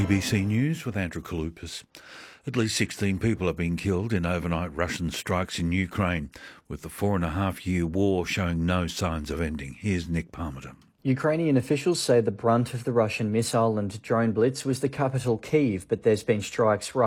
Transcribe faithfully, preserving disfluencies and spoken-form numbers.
B C News with Andrew Kaloupas. At least sixteen people have been killed in overnight Russian strikes in Ukraine, with the four and a half year war showing no signs of ending. Here's Nick Palmerton. Ukrainian officials say the brunt of the Russian missile and drone blitz was the capital Kyiv, but there's been strikes right